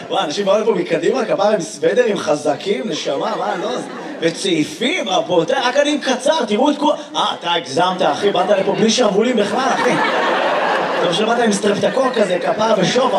וואי, אנשים באו לפה מקדימה, כפרה עם סוודרים חזקים, נשמה, מה, לא... וצעיפים, רבותיי, רק אני עם קצר, תראו את כל... אתה הגזמת, אחי, באת לפה בלי שרוולים בכלל, אחי. טוב שבאת עם סטרפטקוק כזה, כפרה ושובח.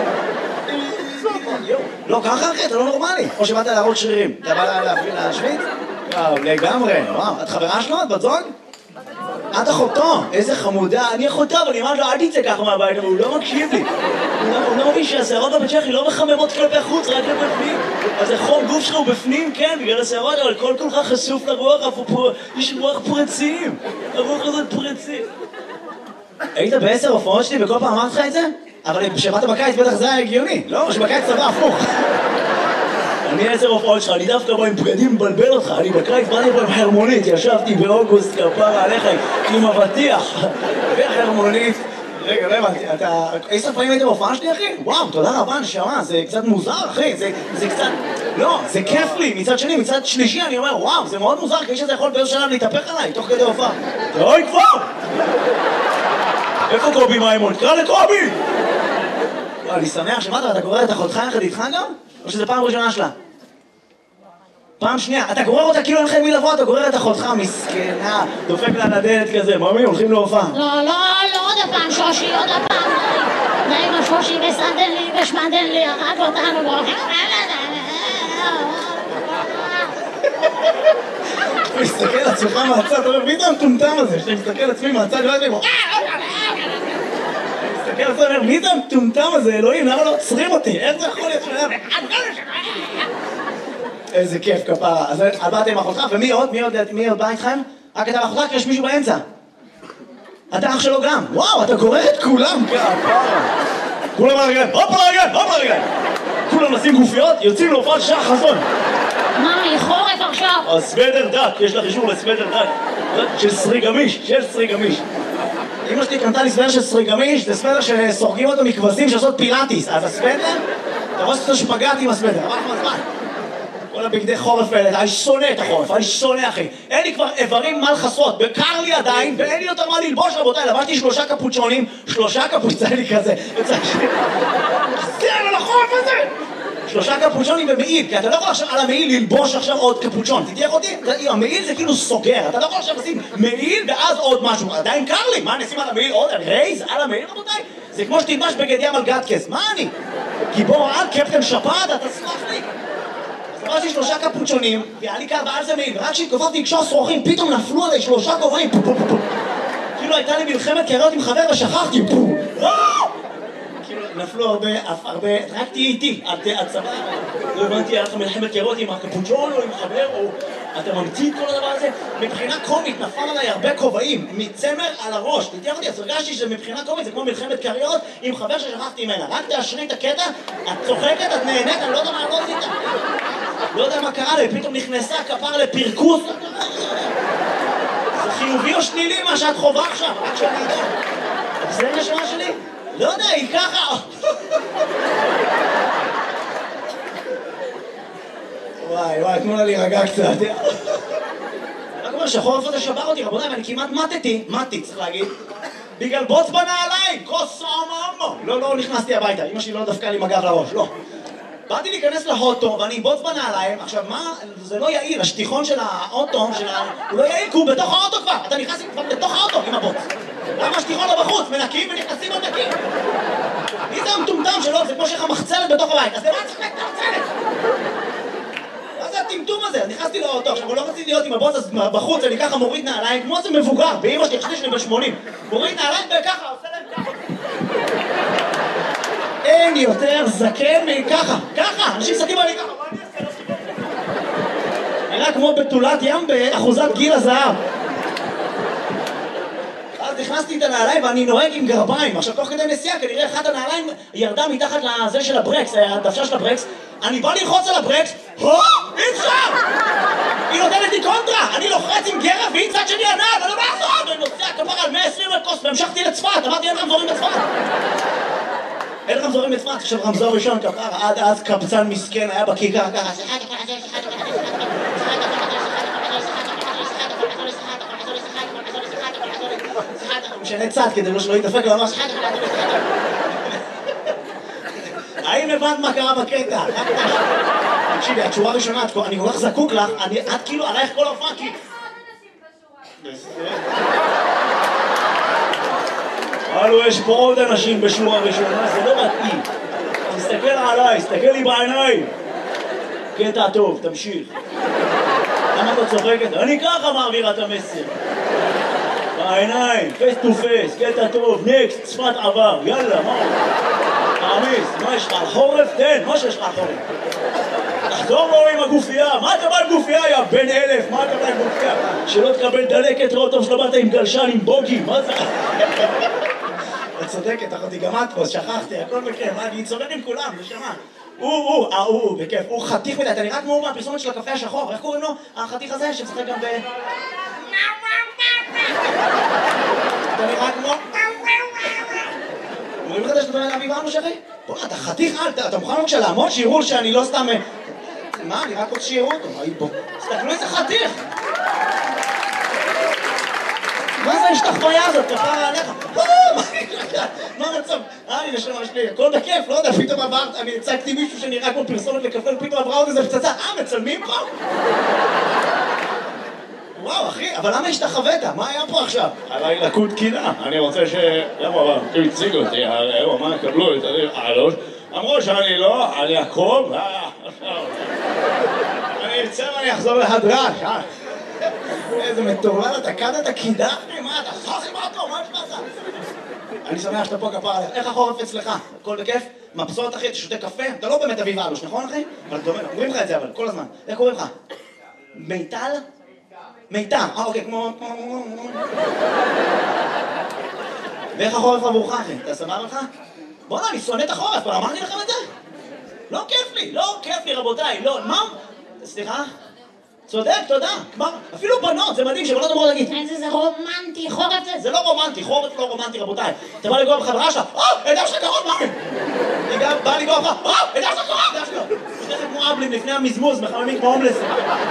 לא, ככה אחי, אתה לא נורמלי. או שבאת להראות שרירים. אתה בא להשוויץ? וואו, לגמרי. וואו, את חברה שלו? את בת זוג? את אחותו. איזה חמודה. אני אחותו, אבל אני אמרת לו, אל תצא ככה מהבית, אבל הוא לא מקשיב לי. הוא לא מבין שהשערות בבית שלך לא מחממות כלפי חוץ, רק בפנים. אז החום גוף שלך הוא בפנים, כן, בגלל השערות, אבל כל כך חשוף לרוח, יש רוח פרצים. הרוח הזאת פרצים. היית ב10 הופעות שלי וכל פעם אמרת לך את זה? אבל כשבאת בקיץ בטח זה היה הגיוני, לא? שבקיץ צבא הפוך. אני 10 הופעות שלך, אני דווקא בא עם בגדים מבלבל אותך, אני בקיץ באתי פה עם חרמונית, ישבתי באוגוסט כפרה עליך עם אבטיח וחרמונית. רגע, לא הבנתי, אתה... 10 פעמים היית בהופעה שלי, אחי? וואו, תודה רבה, נשמה, זה קצת מוזר, אחי, זה קצת... לא, זה כיף לי, מצד שני, מצד שלישי, אני אומר, וואו, זה מאוד מוזר, כי שזה יכול באיזו שלב להתהפך עליי, תוך כדי הופעה. אוי, כבר! איפה קובי מימון? תקרא לקובי! אני שמח שמעת, אתה גורר את אחותך יחד איתך גם? או שזה פעם ראשונה שלה? פעם שנייה, אתה גורר אותה כאילו אין לך מי לבוא, אתה גורר את אחותך מסכנה, דופק לה לדלת כזה, ממי, הולכים להופעה. לא, עוד הפעם שושי, עוד הפעם. די עם השושי וסדן לי ושמדן לי, הרג אותנו, והולכים... אתה מסתכל על עצמך מהצד, אתה אומר, מי זה המטומטם הזה? שאתה מסתכל על עצמי מהצד, לא יודעים, מסתכל על עצמי, מי זה המטומטם הזה? אלוהים, למה לא עוצרים אותי? איך זה יכול להיות שלהם? איזה כיף כפרה. אז באת עם אחותך, ומי עוד? מי עוד בא איתכם? רק אתה ואחותך, כי יש מישהו באמצע. אתה אח שלו גם. וואו, אתה גורר את כולם כפרה. כולם על הרגליים, הופ על הרגליים, הופ על הרגליים. כולם נשים גופיות, יוצאים להופעת שעה חזון. מה, לחורף עכשיו? הסוודר דק, יש לך אישור לסוודר דק. של סרי גמיש, אמא שלי קנתה לי סוודר של סרי גמיש, זה סוודר שסורגים אותו מכבשים שעושות פילאטיס. אז הסוודר, אתה רואה שאתה שפגעת עם הסוודר, אבל לך מזמן. כל הבגדי חורף האלה, אני שונא את החורף, אני שונא אחי. אין לי כבר איברים מה לחסות, בקר לי עדיין, ואין לי יותר מה ללבוש רבותיי, לבשתי 3 קפוצ'ונים, 3 קפוצ'ונים כזה, זה על החורף הזה! 3 קפוצ'ונים במעיל, כי אתה לא יכול עכשיו על המעיל ללבוש עכשיו עוד קפוצ'ון, תתייך אותי? המעיל זה כאילו סוגר, אתה לא יכול עכשיו לשים מעיל ואז עוד משהו, עדיין קר לי, מה נשים על המעיל עוד? רייז על המעיל רבותיי? זה כמו שתלבש בגד ים על גטקס, מה אני? גיבור על קפטן שפעת, אתה סלח לי? אז אמרתי 3 קפוצ'ונים, והיה לי קר ועל זה מעיל, ורק כשהתכופפתי לקשור שרוכים, פתאום נפלו עליי 3 כובעים, כאילו הייתה לי מלחמת קריות עם חבר ושכחתי, נפלו הרבה, רק תהיי איתי, את סבבה, לא הבנתי, היה לך מלחמת קריות עם הקפוצ'ון או עם חבר, או אתה ממציא את כל הדבר הזה, מבחינה קומית נפל עליי הרבה כובעים, מצמר על הראש, תתייך אותי, אז הרגשתי שמבחינה קומית זה כמו מלחמת קריות עם חבר ששכחתי ממנה, רק תאשרי את הקטע, את צוחקת, את נהנית, אני לא יודע מה לא עשית, לא יודע מה קרה לי, פתאום נכנסה כפר לפרקוס, זה חיובי או שלילי מה שאת חובה עכשיו, רק שאני יודע, זה נשמה שלי? לא יודע, היא ככה. וואי, תנו לה להירגע קצת. רק אומר שהחורף הזה שבר אותי, רבותיי, ואני כמעט מתי, צריך להגיד. בגלל בוץ בנעליים, כוס אממו. לא נכנסתי הביתה, אמא שלי לא דפקה לי מגב לראש, לא. באתי להיכנס לאוטו ואני בוץ בנעליים, עכשיו מה, זה לא יעיל, השטיחון של האוטו, הוא לא יעיל כי הוא בתוך האוטו כבר, אתה נכנס כבר בתוך האוטו עם הבוץ. למה השטיחון לא בחוץ? מנקים ונכנסים ענקים. מי זה המטומטם שלו? זה כמו שיש לך מחצלת בתוך הבית, אז למה צריך את המחצלת? מה זה הטמטום הזה? אז נכנסתי לאוטו, עכשיו לא רציתי להיות עם הבוץ, אז בחוץ אני ככה מוריד נעליים, כמו זה מבוגר, באמא שלי, חשבתי שאני ב-80. מוריד נעליים וככה, עושה להם ככה. אין יותר זקן מככה, ככה, אנשים שקים עלי ככה, מה אני אעשה? נראה כמו בתולת ים באחוזת גיל הזהב. אז נכנסתי את הנעליים ואני נוהג עם גרביים, עכשיו תוך כדי נסיעה כנראה אחת הנעליים ירדה מתחת לזה של הברקס, הדוושה של הברקס, אני בא ללחוץ על הברקס, אי אפשר! היא נותנת לי קונטרה, אני לוחץ עם גרב והיא צד שני הנעל, ואני לא מעזור, ואני נוסע כפר על 120 לקוס והמשכתי לצפת, אמרתי אין רמזורים בצפת. אין רמזורים בצפת, עכשיו רמזור ראשון כפר, עד אז קבצן מסכן היה בכיכר ככה, משנה צד כדי שלא יתדפק ממש. האם הבנת מה קרה בקטע? תקשיבי, התשורה הראשונה, אני כל כך זקוק לך, את כאילו עלייך כל ההופעה, כי... הלו, יש פה עוד אנשים בשורה ראשונה, זה לא מתאים. תסתכל עליי, תסתכל לי בעיניים. קטע טוב, תמשיך. למה אתה צוחקת? אני ככה מעבירה את המסר. בעיניים, פייס טו פייס, קטע טוב, נקסט, שפת עבר, יאללה, מה? תעמיס, מה יש לך? חורף? תן, מה שיש לך חורף? תחזור לו עם הגופייה, מה אתה בא עם גופייה, יא בן 1000? מה אתה בא עם גופייה? שלא תקבל דלקת רוטוב שלא באת עם גלשן, עם בוגי, מה זה? את צודקת, אחותי, גם את פה, שכחתי, הכל בכיף, אני צודק עם כולם, נשמה. הוא, בכיף, הוא חתיך מדי, אתה נראה כמו מהפרסומת של הקפה השחור, איך קוראים לו? החתיך הזה שמשחק גם ב... אתה נראה כמו... אומרים לך שאתה בן אביב אנו שחי? בוא, אתה חתיך, אתה מוכן בבקשה לעמוד, שיראו שאני לא סתם... מה, אני רק רוצה שיראו אותו, בוא. תסתכלו איזה חתיך! מה זה השתחוויה הזאת? כפרה עליך? מה המצב? אני נשמה שלי, הכל בכיף, לא יודע, פתאום עברת, אני הצגתי מישהו שנראה כמו פרסומת לקפה, ופתאום עברה עוד איזה פצצה, מצלמים פה? וואו, אחי, אבל למה השתחווית? מה היה פה עכשיו? עליי לקוד קינה, אני רוצה למה, הוא הציג אותי, הוא אמר, קבלו את הראש, אמרו שאני לא, אני יעקב, אני אצא ואני אחזור להדרש, איזה מטורלל, אתה קדת קידה? מה אתה חכי מה אותו? מה יש לך? אני שמח שאתה פה כפר עליך. איך החורף אצלך? הכל בכיף? מבסוט אחי, אתה שותה קפה? אתה לא באמת אביב אלוש, נכון אחי? אבל אומרים לך את זה אבל, כל הזמן. איך קוראים לך? מיטל? מיטל, אוקיי, כמו... ואיך החורף עבורך אחי? אתה סבבה לך? בוא'נה, אני שונא את החורף, אבל אמרתי לכם את זה? לא כיף לי רבותיי, לא, מה? סליחה? צודק, תודה. כלומר, אפילו בנות, זה מדהים שבנות אמרו להגיד איזה זה רומנטי, חורף זה... זה לא רומנטי, חורף לא רומנטי רבותיי. אתה בא לגוע בחברה שלך, הידע שלך קרוב, מה? אני גם בא לגוע לך, הידע שלך קרוב, הידע שלך. שתכף כמו אבלים לפני המזמוז, מחממים כמו הומלס.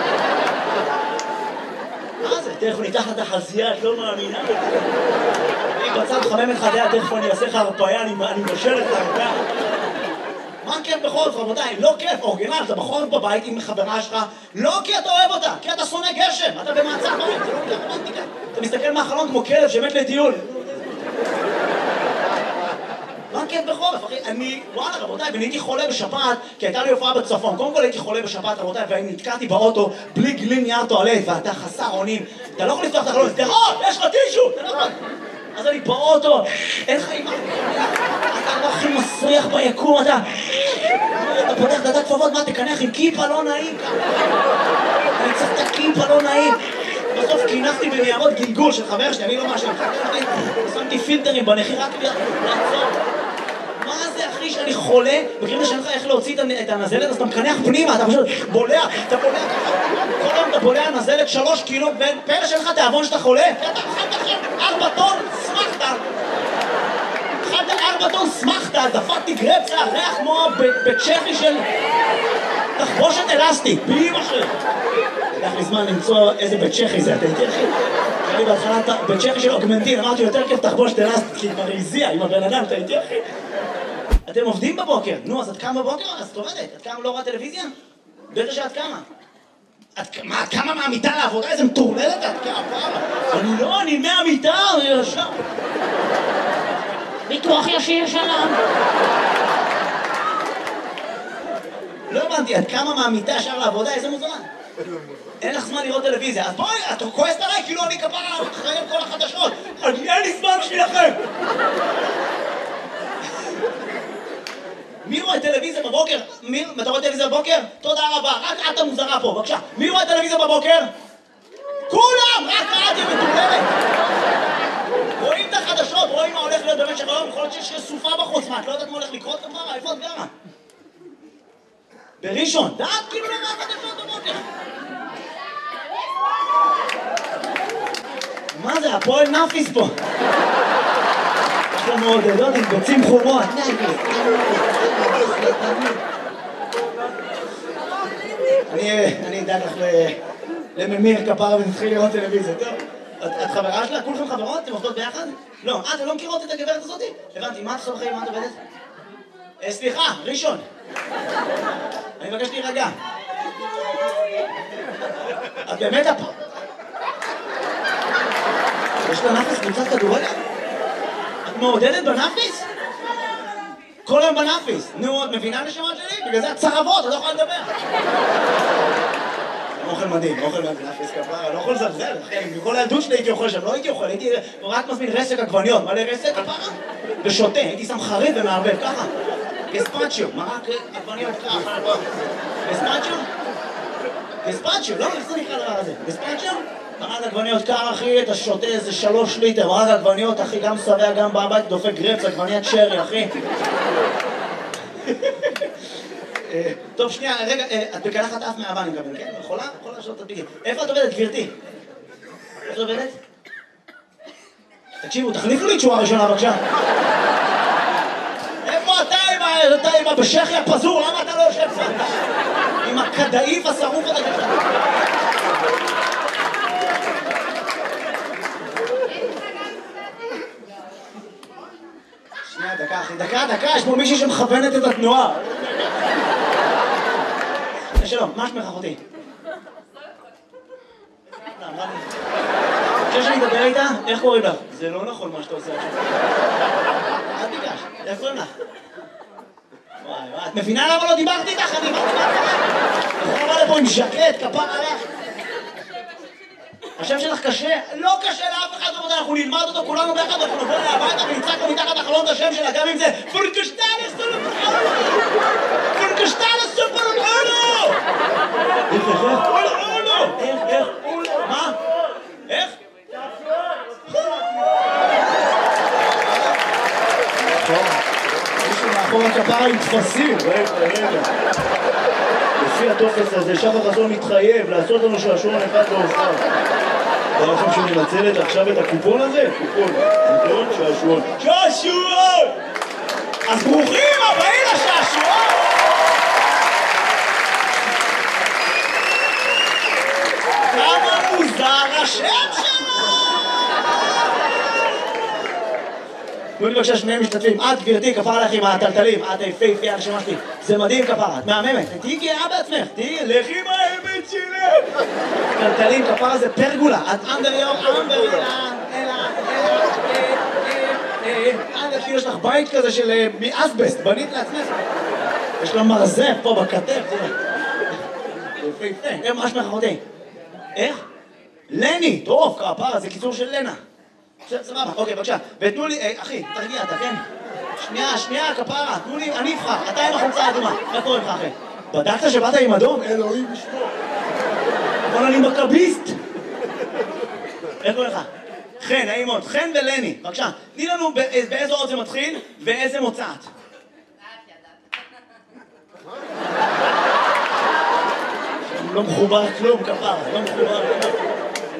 מה זה? תכף ניקח את החזייה, את לא מאמינה. אני בצד חמם את חדיה, תכף אני אעשה לך הרפאיה, אני מושל את הרפאיה. מה כיף בחורף רבותיי? לא כיף, אורגינל, אתה בחורף בבית עם חברה שלך, לא כי אתה אוהב אותה, כי אתה שונא גשם, אתה במעצר בית, זה לא מילה רומנטיקה. אתה מסתכל מהחלון כמו כלב שמת לטיול. מה כיף בחורף, אחי? וואלה רבותיי, ונהייתי חולה בשפעת, כי הייתה לי הופעה בצפון. קודם כל הייתי חולה בשפעת רבותיי, ואני נתקעתי באוטו בלי גלין נייר טואלט, ואתה חסר אונים. אתה לא יכול לפתוח את החלון, יש לך טישו! אתה לא יכול. אז אני באוטו, אין לך אימא, אתה לא הכי מסריח ביקום, אתה פותח דעת כפפות, מה תקנח עם כיפה לא נעים ככה? אני צריך את הכיפה לא נעים. בסוף קינחתי בניירות גלגול של חבר שלי, אני לא משהו, שמתי פילטרים בנחי רק לעצור. מה זה אחי שאני חולה? מכירים שאין לך איך להוציא את הנזלת, אז אתה מקנח פנימה, אתה פשוט בולע, אתה בולע כל היום אתה בולע נזלת 3 קילו, ופלא שאין לך תיאבון שאתה חולה? אתה אכלת עכשיו 4 טון, שמחת! אכלת 4 טון, שמחת, דפקתי גרפסה, ריח כמו בצ'כי של תחבושת אלסטית, באמא שלי. לקח לי זמן למצוא איזה בצ'כי זה, אתה יודע אחי? היה לי בהתחלה בצ'כי של אוגמנטין, אמרתי יותר כיף תחבושת אלסטית, כי כבר הזיע עם הבן אדם, אתה יודע אחי? אתם עובדים בבוקר, נו, אז את קמה בבוקר? אז את עובדת. את קמה לא רואה טלוויזיה? בטח שאת קמה. את קמה מהמיטה לעבודה? איזה מטורללת את קמה? אני מהמיטה, אני ישר. ביטוח ישיר שלום. לא הבנתי, את קמה מהמיטה ישר לעבודה? איזה מוזמן? אין לך זמן לראות טלוויזיה. אז בואי, את כועסת עליי כאילו אני כפרה אחראי על כל החדשות. אין לי זמן בשבילכם. מי רואה טלוויזיה בבוקר? אתה רואה טלוויזיה בבוקר? תודה רבה, רק את המוזרה פה, בבקשה. מי רואה טלוויזיה בבוקר? כולם! רק את, מטורללת! רואים את החדשות, רואים מה הולך להיות במשך היום, יכול להיות שיש סופה בחוץ, מה, את לא יודעת מה הולך לקרות כפרה? איפה את גרה? בראשון, דעת כאילו לא רואה חדשות בבוקר. מה זה, הפועל נאפיס פה? יש לו מעודדות עם ביצים חומות. אני אדאג לך לממיר כפרה ונתחיל לראות טלוויזיה, טוב? את חברה שלה? כולכם חברות? אתם עובדות ביחד? לא, אתם לא מכירות את הגברת הזאת? הבנתי, מה את עושה בחיים? מה את עובדת? סליחה, ראשון. אני מבקש להירגע. את באמת יש לה נאפיס קבוצת כדורגל? את מעודדת בנאפיס? כל היום בנאפיס. נו, את מבינה נשמה שלי? בגלל זה את צרבות, את לא יכולה לדבר. אוכל מדהים, אוכל מדהים, נאפיס כפרה, לא יכול לזלזל, מכל הילדות שלי הייתי אוכל שם, לא הייתי אוכל, הייתי רק מזמין רסק עגבניות, מלא רסק כפרה, ושותה, הייתי שם חריף ומערבב, ככה. גספצ'יו, מרק עגבניות ככה, גספצ'יו? גספצ'יו, לא, איך זה נקרא הדבר הזה? גספצ'יו? מרק עגבניות קר, אחי, אתה שותה איזה 3 ליטר, מרק עגבניות, אחי, גם שבע, גם בבית, דופק גרפס, עגבניית שרי, אחי. טוב, שנייה, רגע, את בקלחת אף מהבא, אני מקבל, כן? יכולה? יכולה לשאול את הדביגים. איפה את עובדת, גברתי? איפה את עובדת? תקשיבו, תחליפו לי תשואה ראשונה, בבקשה. איפה אתה עם הבשכי הפזור? למה אתה לא יושב שם? עם הכדאיף השרוף הזה ככה. שנייה, דקה, אחי, דקה, יש פה מישהי שמכוונת את התנועה. שלום, מה שמך אחותי? חושב שאני אדבר איתה? איך קוראים לך? זה לא נכון מה שאתה עושה עכשיו. אל תיגש, איך קוראים לך? וואי, את מבינה למה לא דיברתי איתך? אני באתי מהתחלה. יכולה לפה עם ז'קט, כפר עליך. השם שלך קשה? לא קשה לאף אחד בבודה, אנחנו נלמד אותו כולנו ביחד, אנחנו נבוא להביתה ונצעק לו מתחת החלון את השם שלה, גם אם זה פורקשטלס סופרולו! פורקשטלס סופרולו! איך? מה? איך? מישהו מאחור הכפרה עם תפסים, רגע. לפי הטופס הזה, שחר חסון מתחייב לעשות לנו שעשועון אחד לאופן. אתה לכם שהוא מנצלת עכשיו את הקופון הזה? קופון, שעשועון. שעשועון! אז ברוכים הבאים לשעשועון! כמה מוזר השם שלו! תנו לי בבקשה שני משתתפים, את גברתי כפרה לך עם הטלטלים, את היפהפייה הנשמה שלי, זה מדהים כפרה, את מהממת, תהיי גאה בעצמך, לכי עם האמת שלך! טלטלים כפרה זה פרגולה, את אנדריור, יש לך בית כזה של מאסבסט, בנית לעצמך, יש לו מרזף פה בכתף, יפהפה, איך מה שמך אחותי? איך? לני, טוב, כפרה, זה קיצור של לנה. סבבה, אוקיי, בבקשה. ותנו לי, אחי, תרגיע, אתה כן? שנייה, כפרה, תנו לי, אני אבחר, אתה עם החולצה האדומה. מה קורה לך, אחי? בדקת שבאת עם אדום? אלוהים ישמור. אבל אני מכביסט. איך קורה לך? חן, נעים מאוד. חן ולני, בבקשה. תני לנו באיזו אות זה מתחיל ואיזה מוצאת. לא מחובר כלום, כפרה, לא מחובר כלום.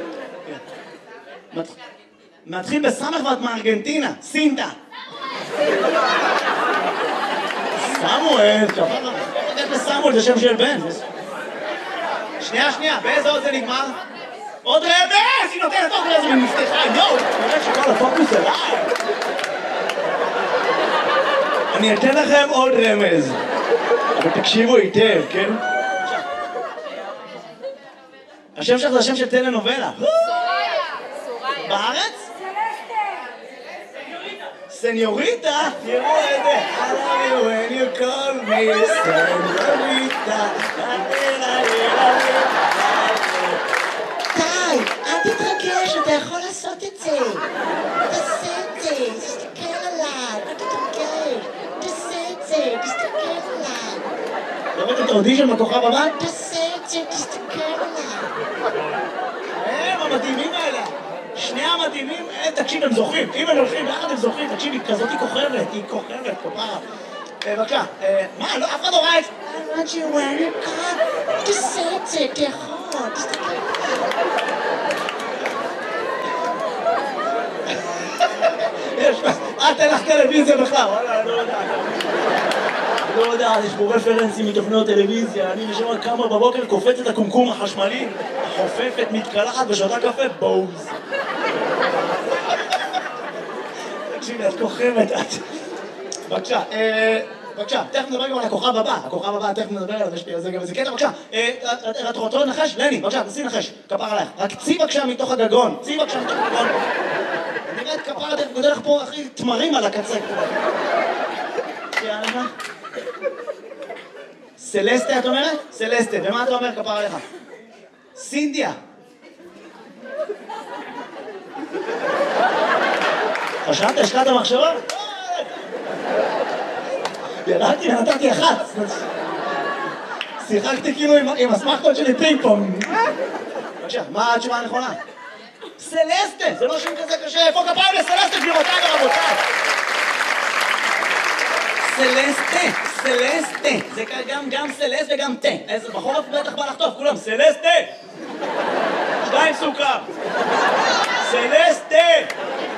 מתחיל בסמך ואת מארגנטינה, סינטה. סמואל, כפרה. איך לסמואל זה שם של בן. שנייה, באיזה עוד זה נגמר? עוד רמז! היא נותנת עוד רמז ממפתחה, יואו! נראה שכל הפוקוס אליי. אני אתן לכם עוד רמז. אבל תקשיבו היטב, כן? השם שלך זה השם של טלנובלה. בארץ? סניוריטה? תראו את זה. I love you when you call me סניוריטה. די, אל תתרגש, אתה יכול לעשות את זה. תעשה את זה, תסתכל עליי, אל תתרגש. תעשה את זה, תסתכל עליי. לא ראית את האודישן בכוכב הבא? תעשה את זה, תסתכל עליי. הם המדהימים האלה. שני המדהימים, תקשיב, הם זוכרים. אם הם הולכים ביחד הם זוכרים. תקשיב, היא כזאת היא כוכבת, כפרה. בבקשה, מה, אף אחד לא ראה את זה? I want you when you come. תעשה את זה, תיכול, תסתכל. תן לך טלוויזיה בכלל. לא יודע, יש פה רפרנסים מתוכניות טלוויזיה. אני נשמע כמה בבוקר קופץ את הקומקום החשמלי, חופפת, מתקלחת ושותה קפה, בוז. תקשיבי, את כוכבת, את. בבקשה, בבקשה, תכף נדבר גם על הכוכב הבא. הכוכב הבא, תכף נדבר עליו, יש לי על זה גם איזה קטע, בבקשה. את רוצה לנחש? לני, בבקשה, תנסי לנחש. כפר עלייך. רק צי בבקשה מתוך הגגון. צי בבקשה מתוך הגגון. נראה את כפר, אתה גודל לך פה הכי תמרים על הקצה. יאללה. סלסטה, את אומרת? סלסטה. ומה אתה אומר, כפר עליך? סינדיה. חשבת, השקעת המחשבה? ירדתי ונתתי אחת. שיחקתי כאילו עם הסמכות שלי פינג פונג. בבקשה, מה התשובה הנכונה? סלסטה, זה לא שם כזה קשה. איפה כפיים לסלסטה, גבירותיי ורבותיי? סלסטה, סלסטה. זה גם סלסט וגם תה. איזה בחורף בטח בא לחטוף, כולם סלסטה. 2 סוכר. סלסטה.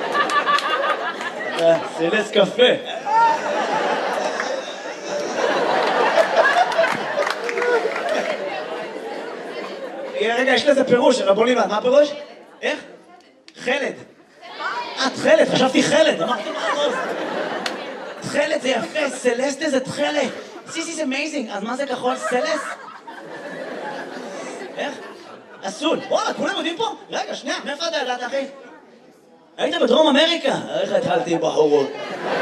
סלסט קפה. רגע, יש לזה פירוש, אבל בוא נלמד. מה הפירוש? איך? חלד. תכלת, חשבתי חלד. אמרתי מה טוב. תכלת זה יפה, סלסטה זה תכלת. This is amazing. אז מה זה כחול? סלס? איך? אסול. וואלה, כולם יודעים פה? רגע, שנייה, מאיפה אתה ידעת, אחי? היית בדרום אמריקה? איך התחלתי בחורות?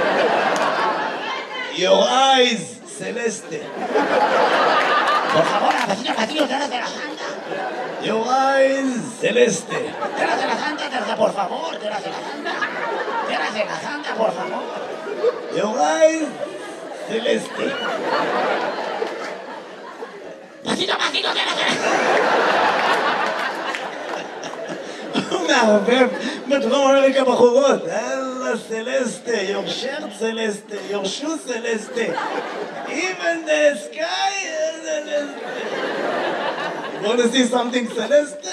Your eyes, סלסטה. Por favor, vecino, tras de la Santa. Your eyes, Celeste. Tras de la Santa, por favor, tras de la Santa. Tras de la Santa, por favor. Your eyes, Celeste. Pasito, tras de la הוא מערבב בדרום אמריקה בחורות. אללה סלסטה, your shirt סלסטה, your shoe סלסטה. Even the sky is Celeste. Want to see something Celeste?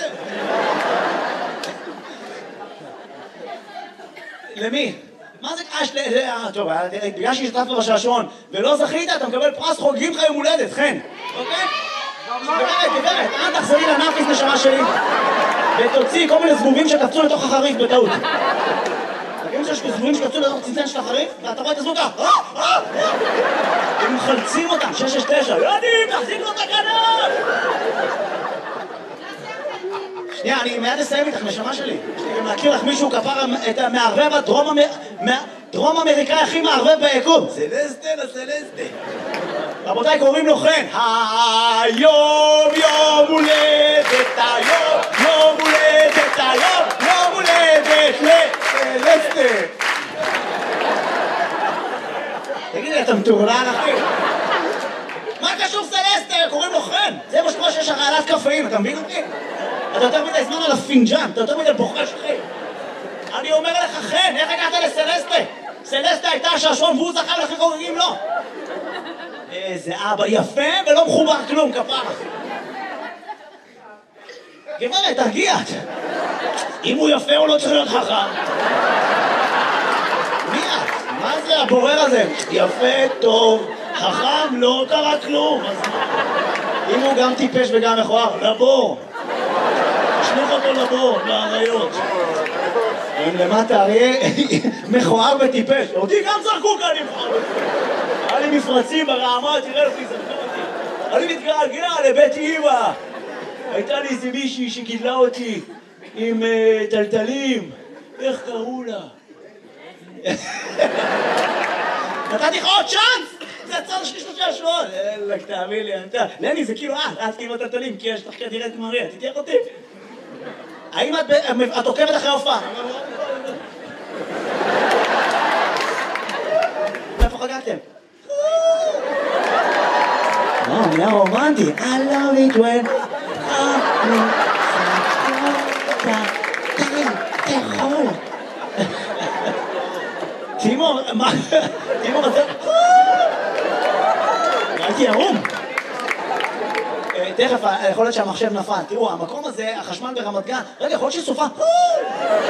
למי? מה זה קש טוב, בגלל שהשתתפת בשעשועון ולא זכית, אתה מקבל פרס חוגגים לך יום הולדת, חן. אוקיי? גברת, אל תחזרי לנאפיס נשמה שלי ותוציא כל מיני זבובים שקפצו לתוך החריף בטעות. תגידו שיש זבובים שקפצו לתוך צנצן של החריף ואתה רואה את הזבוב ככה הם מחלצים אותם, 669 יודעים, תחזיק לו את הכנף. שנייה, אני מיד אסיים איתך נשמה שלי. יש לי גם להכיר לך מישהו כפר את המערבב הדרום אמריקאי הכי מערבב ביקום. סלסטה לסלסטה. רבותיי, קוראים לו חן. היום יום הולדת, היום יום הולדת, היום יום הולדת לסלסטה. תגידי, אתה מטורלל אחי? מה קשור סלסטה? קוראים לו חן. זה מה שקורה שיש הרעלת קפאים, אתה מבין אותי? אתה יותר מדי זמן על הפינג'אן, אתה יותר מדי בוחש אחי. אני אומר לך חן, איך הגעת לסלסטה? סלסטה הייתה השעשועון והוא זכה ולכן חוגגים לו. איזה אבא יפה ולא מחובר כלום, כפרה. גברת, תרגיע. אם הוא יפה הוא לא צריך להיות חכם. מי את? מה זה הבורר הזה? יפה, טוב, חכם, לא קרה כלום. אם הוא גם טיפש וגם מכוער, לבור. תשלח אותו לבור, לאריות. אם למטה אריה מכוער וטיפש. אותי גם זרקו כאן מכוער. היה לי מפרצים ברעמה, תראה לפי זה. אני מתגעגע לבית אמא. הייתה לי איזה מישהי שגידלה אותי עם טלטלים. איך קראו לה? נתתי לך עוד צ'אנס! זה הצד שלי 3 שבועות. אלק, תאמין לי, לני, זה כאילו את כאילו טלטלים, כי יש לך כדירת מריה, תתייח אותי. האם את עוקבת אחרי הופעה? איפה חגגתם? מילה רומנטי. I love it when תאכול. תימור, מה? תימור, אתה... הייתי ערום. תכף, יכול להיות שהמחשב נפל. תראו, המקום הזה, החשמל ברמת גן, רגע, יכול להיות שסופה.